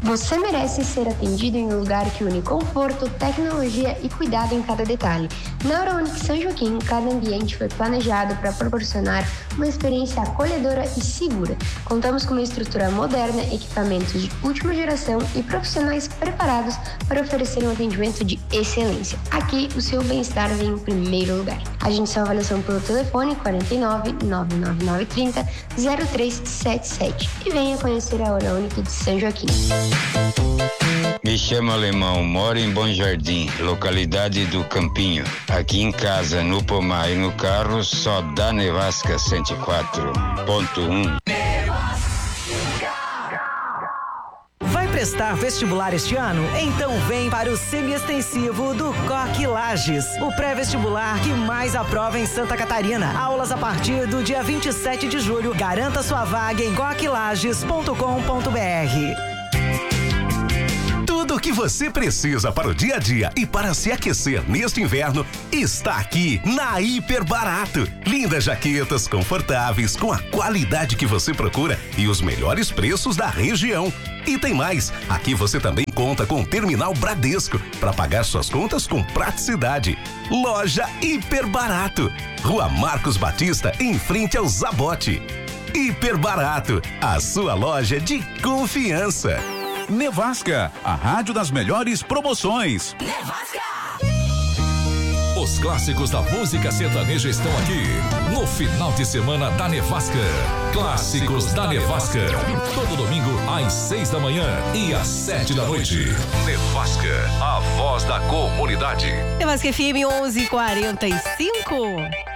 Você merece ser atendido em um lugar que une conforto, tecnologia e cuidado em cada detalhe. Na Eurounic São Joaquim, cada ambiente foi planejado para proporcionar uma experiência acolhedora e segura. Contamos com uma estrutura moderna, equipamentos de última geração e profissionais preparados para oferecer um atendimento de excelência. Aqui, o seu bem-estar vem em primeiro lugar. Agende sua avaliação pelo telefone 49 99930 0377 e venha conhecer a Eurounic de São Joaquim. Me chamo Alemão, moro em Bom Jardim, localidade do Campinho. Aqui em casa, no pomar e no carro, só dá Nevasca 104.1. Vai prestar vestibular este ano? Então vem para o semiextensivo do Coque Lages, o pré-vestibular que mais aprova em Santa Catarina. Aulas a partir do dia 27 de julho. Garanta sua vaga em coquelages.com.br. Tudo o que você precisa para o dia a dia e para se aquecer neste inverno está aqui na Hiper Barato. Lindas jaquetas confortáveis com a qualidade que você procura e os melhores preços da região. E tem mais, aqui você também conta com o Terminal Bradesco para pagar suas contas com praticidade. Loja Hiper Barato, Rua Marcos Batista, em frente ao Zabote. Hiper Barato, a sua loja de confiança. Nevasca, a rádio das melhores promoções. Nevasca! Os clássicos da música sertaneja estão aqui no final de semana da Nevasca. Clássicos da Nevasca. Todo domingo às 6 da manhã e às 7 da noite. Nevasca, a voz da comunidade. Nevasca FM 11:45.